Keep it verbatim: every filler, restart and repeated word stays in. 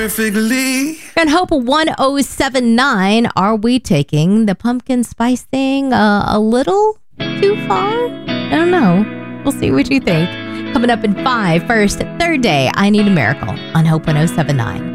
perfectly. And Hope one oh seven nine. Are we taking the pumpkin spice thing uh, a little too far? I don't know. We'll see what you think. Coming up in five, first, third day, I Need a Miracle on Hope one oh seven nine.